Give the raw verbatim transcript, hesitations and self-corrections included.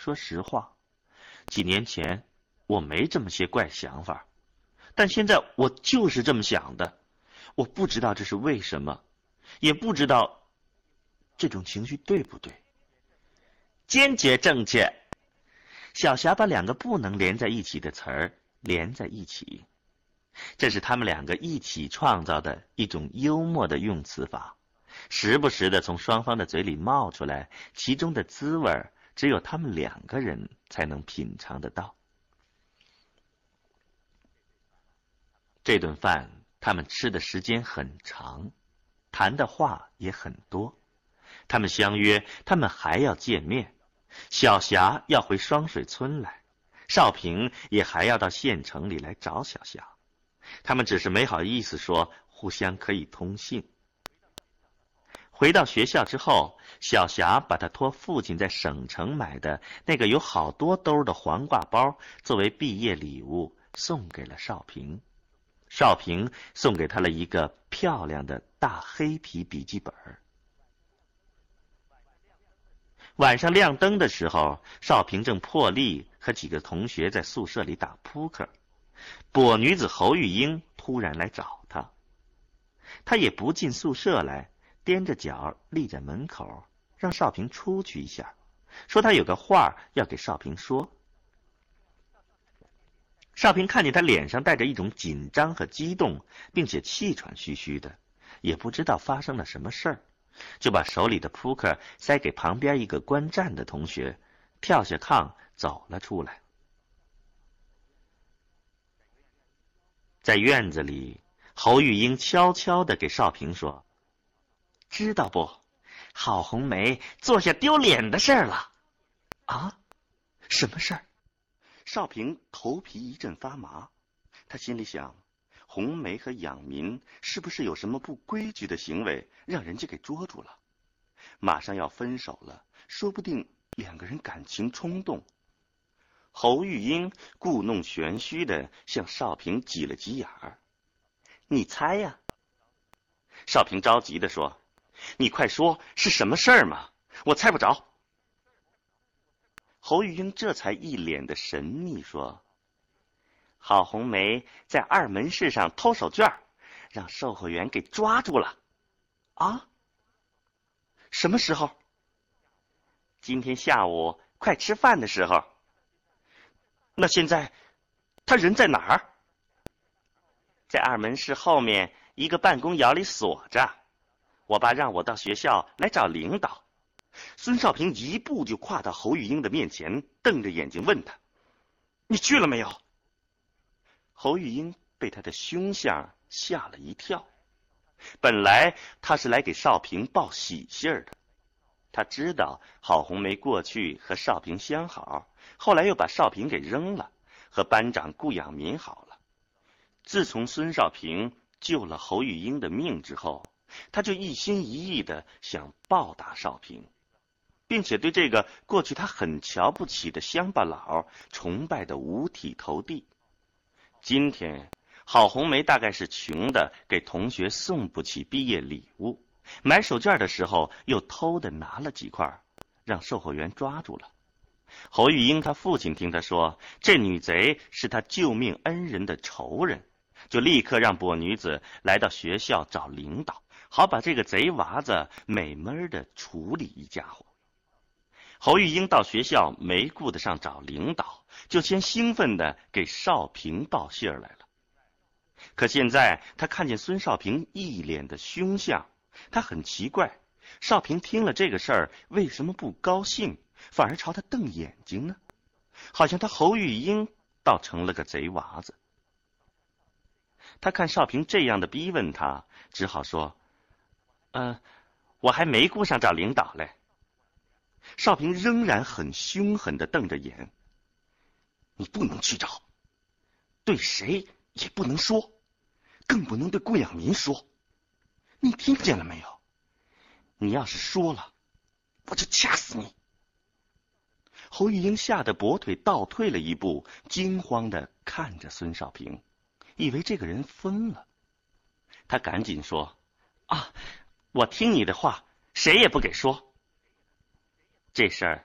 说实话，几年前我没这么些怪想法，但现在我就是这么想的。我不知道这是为什么，也不知道这种情绪对不对。坚决正确。小霞把两个不能连在一起的词儿连在一起，这是他们两个一起创造的一种幽默的用词法，时不时的从双方的嘴里冒出来，其中的滋味只有他们两个人才能品尝得到。这顿饭他们吃的时间很长，谈的话也很多。他们相约他们还要见面，小霞要回双水村来，少平也还要到县城里来找小霞。他们只是没好意思说互相可以通信。回到学校之后，小霞把她托父亲在省城买的那个有好多兜的黄挂包作为毕业礼物送给了少平。少平送给他了一个漂亮的大黑皮笔记本。晚上亮灯的时候，少平正破例和几个同学在宿舍里打扑克。跛女子侯玉英突然来找他，他也不进宿舍来，踮着脚立在门口，让少平出去一下，说他有个话要给少平说。少平看见他脸上带着一种紧张和激动，并且气喘吁吁的，也不知道发生了什么事儿，就把手里的扑克塞给旁边一个观战的同学，跳下炕走了出来。在院子里，侯玉英悄悄地给少平说：“知道不？郝红梅做下丢脸的事儿了。”啊？什么事儿？少平头皮一阵发麻，他心里想，红梅和养民是不是有什么不规矩的行为，让人家给捉住了？马上要分手了，说不定两个人感情冲动。侯玉英故弄玄虚的向少平挤了挤眼儿：“你猜呀？”少平着急的说：“你快说是什么事儿嘛，我猜不着。”侯玉英这才一脸的神秘说：“郝红梅在二门市上偷手绢，让售货员给抓住了。”啊？什么时候？今天下午快吃饭的时候。那现在他人在哪儿？在二门市后面一个办公窑里锁着，我爸让我到学校来找领导。孙少平一步就跨到侯玉英的面前，瞪着眼睛问他：“你去了没有？”侯玉英被他的凶相吓了一跳。本来他是来给少平报喜信儿的，他知道郝红梅过去和少平相好，后来又把少平给扔了，和班长顾养民好了。自从孙少平救了侯玉英的命之后，他就一心一意的想报答少平，并且对这个过去他很瞧不起的乡巴佬崇拜的五体投地。今天郝红梅大概是穷的给同学送不起毕业礼物，买手绢的时候又偷的拿了几块，让售货员抓住了。侯玉英他父亲听他说这女贼是他救命恩人的仇人，就立刻让跛女子来到学校找领导，好把这个贼娃子美闷的处理一家伙。侯玉英到学校没顾得上找领导，就先兴奋地给少平报信来了。可现在他看见孙少平一脸的凶相，他很奇怪，少平听了这个事儿为什么不高兴，反而朝他瞪眼睛呢？好像他侯玉英倒成了个贼娃子。他看少平这样的逼问他，只好说：“呃，我还没顾上找领导嘞。”少平仍然很凶狠地瞪着眼：“你不能去找，对谁也不能说，更不能对顾养民说，你听见了没有？你要是说了，我就掐死你！”侯玉英吓得跛腿倒退了一步，惊慌地看着孙少平，以为这个人疯了。他赶紧说：“啊，我听你的话，谁也不给说。”这事儿